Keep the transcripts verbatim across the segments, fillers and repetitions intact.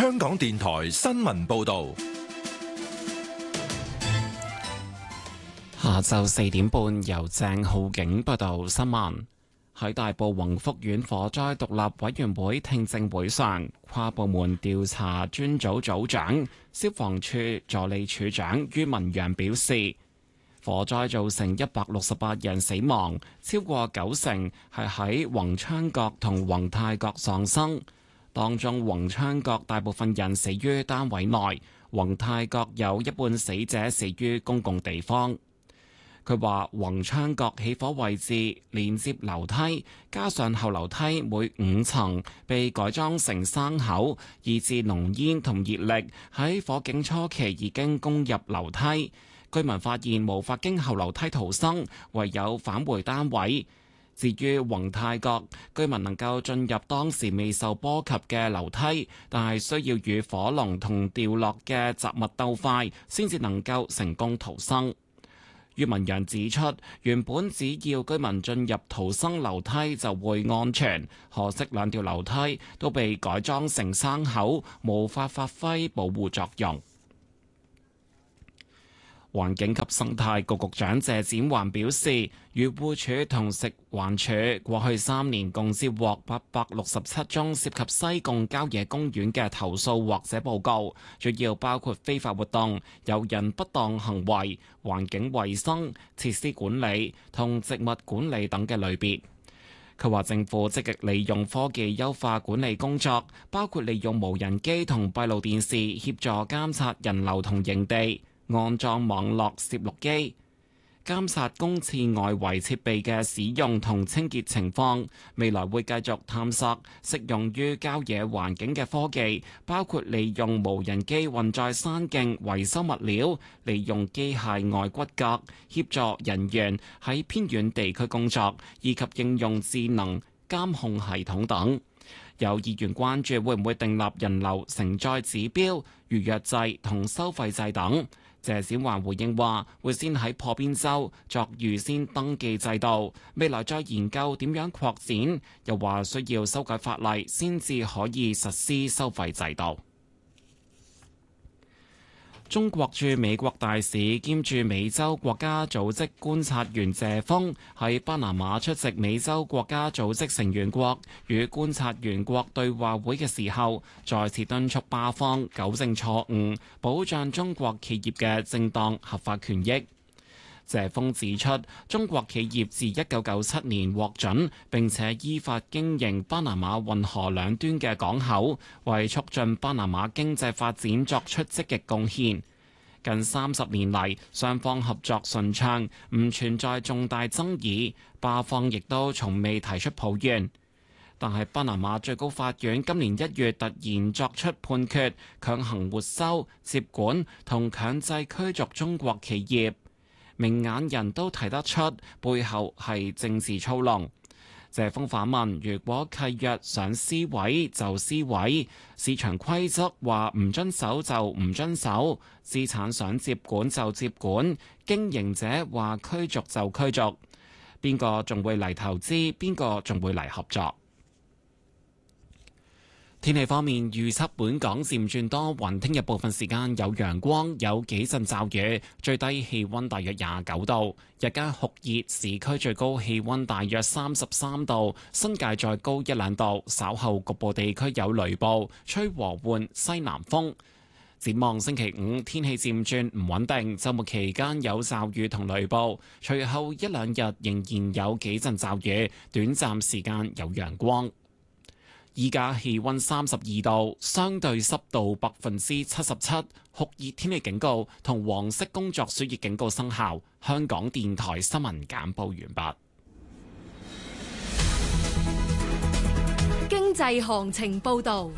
香港電台新聞報道。 下晝四點半，由鄭浩景報道新聞。喺大埔宏福苑火災獨立委員會聽證會上，跨部門調查專組組長、消防處助理處長于文陽表示，火災造成一百六十八人死亡，超過九成係喺宏昌閣同宏泰閣喪生。當中宏昌閣大部分人死於單位內，宏泰閣有一半死者死於公共地方。佢話宏昌閣起火位置連接樓梯，加上後樓梯每五層被改裝成生口，以致濃煙同熱力喺火警初期已經攻入樓梯。居民發現無法經後樓梯逃生，唯有返回單位。至於宏泰閣，居民能夠進入當時未受波及嘅樓梯，但係需要與火龍同掉落嘅雜物鬥快，先至能夠成功逃生。于文陽指出，原本只要居民進入逃生樓梯就會安全，可惜兩條樓梯都被改裝成生口，無法發揮保護作用。環境及生態局局長謝展寰表示，漁護署同食環署過去三年共接獲八百六十七宗涉及西貢郊野公園嘅投訴或者報告，主要包括非法活動、有人不當行為、環境衛生、設施管理同植物管理等嘅類別。佢話政府積極利用科技優化管理工作，包括利用無人機同閉路電視協助監察人流同營地，安裝網絡攝錄機，監察公廁外圍設備嘅使用同清潔情況。未來會繼續探索適用於郊野環境嘅科技，包括利用無人機運載山徑維修物料，利用機械外骨骼協助人員喺偏遠地區工作，以及應用智能監控系統等。有議員關注會唔會訂立人流承載指標、預約制同收費制等。謝展寰回應話，會先喺破邊州作預先登記制度，未來再研究點樣擴展。又話需要修改法例先至可以實施收費制度。中國駐美國大使兼駐美洲國家組織觀察員謝鋒喺巴拿馬出席美洲國家組織成員國與觀察員國對話會嘅時候，再次敦促巴方糾正錯誤，保障中國企業嘅正當合法權益。謝鋒指出，中國企業自一九九七年獲准並且依法經營巴拿馬運河兩端嘅港口，為促進巴拿馬經濟發展作出積極貢獻。近三十年嚟，雙方合作順暢，唔存在重大爭議，巴方亦都從未提出抱怨。但係巴拿馬最高法院今年一月突然作出判決，強行沒收、接管同強制驅逐中國企業。明眼人都睇得出背後係政治操弄。謝鋒反問：如果契約想撕毀就撕毀，市場規則話唔遵守就唔遵守，資產想接管就接管，經營者話驅逐就驅逐，邊個仲會嚟投資？邊個仲會嚟合作？天氣方面，預測本港漸轉多雲，聽日部分時間有陽光，有幾陣驟雨，最低氣溫大約廿九度，日間酷熱，市區最高氣溫大約三十三度，新界再高一兩度，稍後局部地區有雷暴，吹和緩西南風。展望星期五天氣漸轉唔穩定，週末期間有驟雨同雷暴，隨後一兩日仍然有幾陣驟雨，短暫時間有陽光。依家氣溫三十二度，相對濕度百分之七十七，酷熱天氣警告同黃色工作暑熱警告生效。香港電台新聞簡報完畢。 經濟行情報道。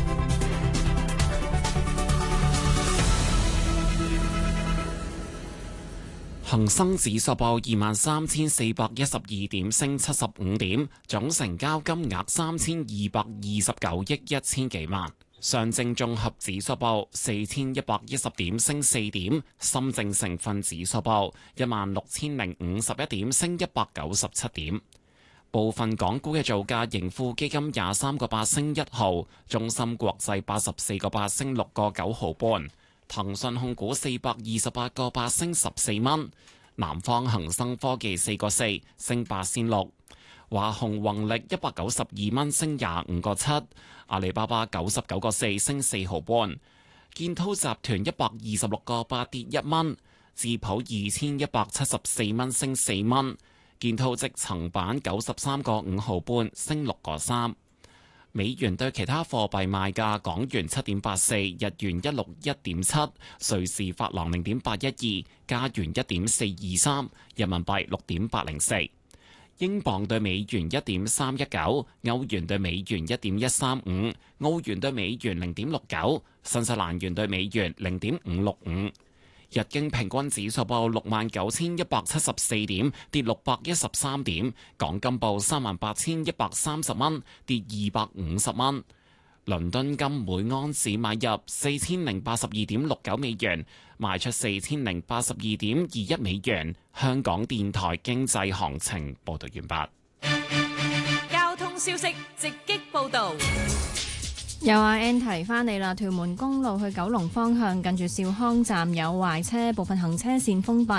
恒生指數報二萬三千四百一十二點，升七十五點，總成交金額三千二百二十九億一千幾萬。上證綜合指數報四千一百一十點，升四點。深證成分指數報一萬六千零五十一點，升一百九十七點。 部分港股嘅造價，盈富基金廿三個八升一毫，中芯國際八十四個八升六個九毫半，騰訊控股四百二十八個八升十四蚊，南方恒生科技四個四升八仙六，華虹宏力一百九十二蚊升廿五個七，阿里巴巴九十九個四升四毫半，建滔集團一百二十六個八跌一蚊，智普二千一百七十四蚊升四蚊，建滔積層板九十三個五毫半升六個三。美元對其他貨幣賣價：港元七點八四，日元一六一點七，瑞士法郎零點八一二，加元一點四二三，人民幣六點八零四，英鎊對美元一點三一九，歐元對美元一點一三五，澳元對美元零點六九，新西蘭元對美元零點五六五。日經平均指數報六萬九千一百七十四點，跌六百一十三點。港金報三萬八千一百三十蚊，跌二百五十蚊。倫敦金每安士買入四千零八十二點六九美元，賣出四千零八十二點二一美元。香港電台經濟行情報道完畢。 交通消息直擊報道。 有阿 N 提翻你啦，屯門公路去九龍方向近住兆康站有壞車，部分行車線封閉。